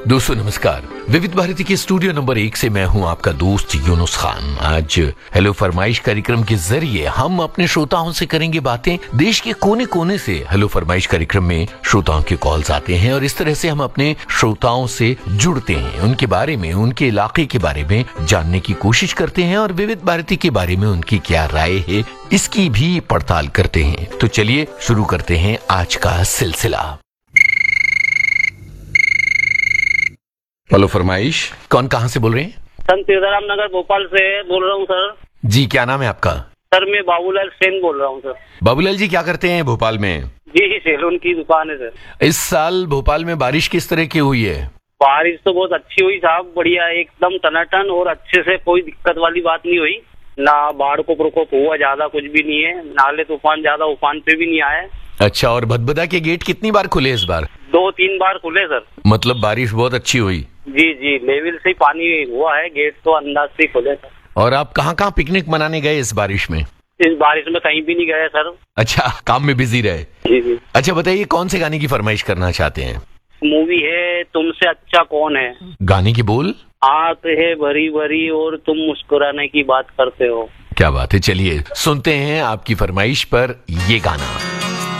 दोस्तों नमस्कार। विविध भारती के स्टूडियो नंबर 1 से मैं हूं आपका दोस्त यूनुस खान। आज हेलो फरमाइश कार्यक्रम के जरिए हम अपने श्रोताओं से करेंगे बातें। देश के कोने कोने से हेलो फरमाइश कार्यक्रम में श्रोताओं के कॉल्स आते हैं और इस तरह से हम अपने श्रोताओं से जुड़ते हैं, उनके बारे में, उनके इलाके के बारे में जानने की कोशिश करते हैं और विविध भारती के बारे में उनकी क्या राय है इसकी भी पड़ताल करते हैं। तो चलिए शुरू करते हैं आज का सिलसिला। हेलो फरमाइश, कौन कहाँ से बोल रहे हैं? सर तीर्थराम नगर भोपाल से बोल रहा हूँ सर। जी, क्या नाम है आपका? सर मैं बाबूलाल सेन बोल रहा हूँ सर। बाबूलाल जी क्या करते हैं भोपाल में? जी सैलून की दुकान है सर। इस साल भोपाल में बारिश किस तरह की हुई है? बारिश तो बहुत अच्छी हुई साहब, बढ़िया एकदम टनाटन और अच्छे से, कोई दिक्कत वाली बात नहीं हुई। ना बाढ़ को प्रकोप हुआ, ज्यादा कुछ भी नहीं है। नाले तूफान ज्यादा उफान पे भी नहीं आए। अच्छा, और भदभदा के गेट कितनी बार खुले इस बार? 2-3 बार खुले सर। मतलब बारिश बहुत अच्छी हुई। जी लेवल से पानी हुआ है, गेट तो अंदाज से खुले सर। और आप कहाँ कहाँ पिकनिक मनाने गए इस बारिश में? इस बारिश में कहीं भी नहीं गए सर। अच्छा, काम में बिजी रहे। जी। अच्छा बताइए, कौन से गाने की फरमाइश करना चाहते हैं? मूवी है तुमसे अच्छा कौन है। गाने की बोल? आंख है भरी भरी और तुम मुस्कुराने की बात करते हो। क्या बात है, चलिए सुनते हैं आपकी फरमाइश पर ये गाना।